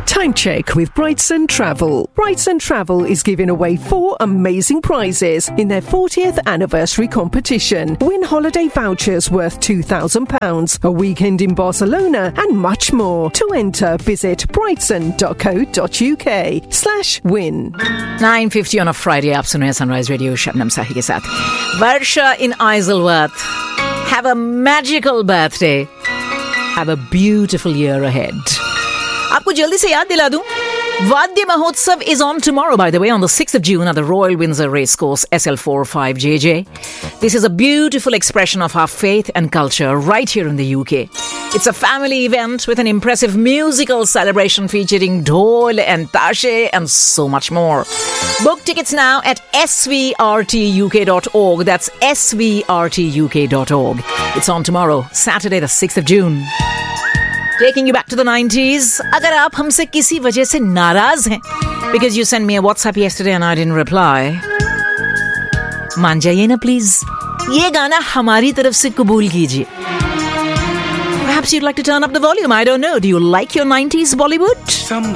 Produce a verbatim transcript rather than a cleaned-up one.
Time check with Brightson Travel. Brightson Travel is giving away four amazing prizes in their fortieth anniversary competition. Win holiday vouchers worth two thousand pounds, a weekend in Barcelona, and much more. To enter, visit brightson.co.uk slash win. nine fifty on a Friday. आप सुन रहे हैं sunrise radio Shabnam साही के साथ. वर्षा in Isleworth. Have a magical birthday. Have a beautiful year ahead. आपको जल्दी से याद दिला दूं, वाद्य महोत्सव is on tomorrow, by the way, on the sixth of June at the Royal Windsor Racecourse, S L four five J J. This is a beautiful expression of our faith and culture right here in the U K. It's a family event with an impressive musical celebration featuring dhol and tashe and so much more. Book tickets now at s v r t u k dot org. That's s v r t u k dot org. It's on tomorrow, Saturday the sixth of June. Taking you back to the nineties. अगर आप हमसे किसी वजह से नाराज हैं because you sent me a WhatsApp yesterday and I didn't reply, मान जाइए ना प्लीज, ये गाना हमारी तरफ से कबूल कीजिए. Perhaps you'd like to turn up the volume. I don't know. Do you like your nineties Bollywood?